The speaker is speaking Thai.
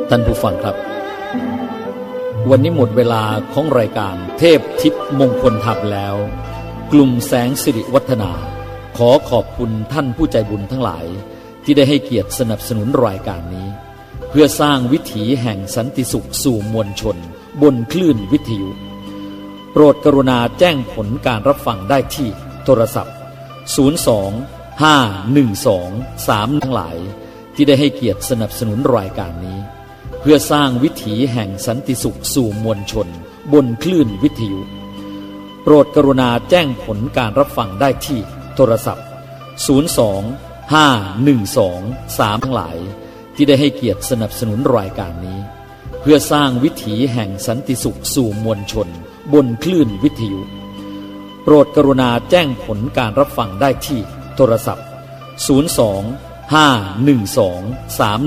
ท่านผู้ฟังครับวันนี้หมดเวลาของรายการเทพทิพย์มงคลธรรมแล้วกลุ่มแสงสิริวัฒนาขอขอบคุณท่านผู้ใจบุญทั้งหลายที่ได้ให้เกียรติสนับสนุนรายการนี้เพื่อสร้างวิถีแห่งสันติสุขสู่มวลชนบนคลื่นวิทยุโปรดกรุณาแจ้งผลการรับฟังได้ที่โทรศัพท์02-512-3ทั้งหลายที่ได้ให้เกียรติสนับสนุนรายการนี้เพื่อสร้างวิถีแห่งสันติสุขสู่มวลชนบนคลื่นวิทยุโปรดกรุณาแจ้งผลการรับฟังได้ที่โทรศัพท์02-512-3ทั้งหลายที่ได้ให้เกียรติสนับสนุนรายการนี้เพื่อสร้างวิถีแห่งสันติสุขสู่มวลชนบนคลื่นวิทยุโปรดกรุณาแจ้งผลการรับฟังได้ที่โทรศัพท์02-512-3